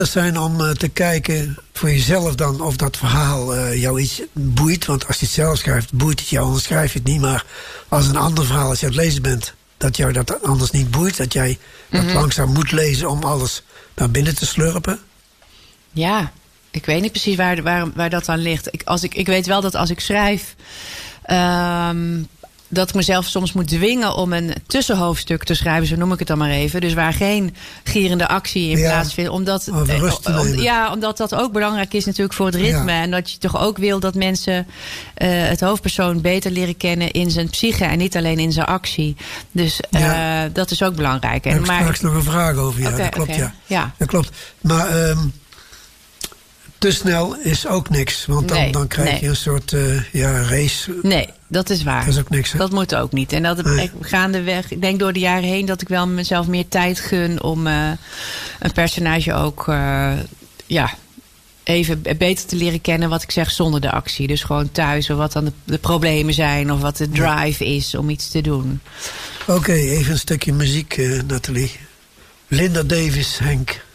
zijn om te kijken voor jezelf dan of dat verhaal jou iets boeit. Want als je het zelf schrijft, boeit het jou, anders schrijf je het niet. Maar als een ander verhaal, als je aan het lezen bent, dat jou dat anders niet boeit. Dat jij dat langzaam moet lezen om alles naar binnen te slurpen. Ja, ik weet niet precies waar dat aan ligt. Ik weet wel dat als ik schrijf, dat ik mezelf soms moet dwingen om een tussenhoofdstuk te schrijven, zo noem ik het dan maar even. Dus waar geen gierende actie in plaatsvindt. Omdat dat ook belangrijk is natuurlijk voor het ritme. Ja. En dat je toch ook wil dat mensen het hoofdpersoon beter leren kennen in zijn psyche en niet alleen in zijn actie. Dus dat is ook belangrijk. Daar heb ik straks nog een vraag over. Ja, dat klopt. Ja. Dat klopt. Maar te snel is ook niks. Want dan krijg je een soort race. Nee, dat is waar. Dat is ook niks. Hè? Dat moet ook niet. En dat gaandeweg, ik denk door de jaren heen, dat ik wel mezelf meer tijd gun om een personage ook even beter te leren kennen, wat ik zeg, zonder de actie. Dus gewoon thuis, of wat dan de problemen zijn, of wat de drive is om iets te doen. Oké, even een stukje muziek, Nathalie. Linda Davis, Henk.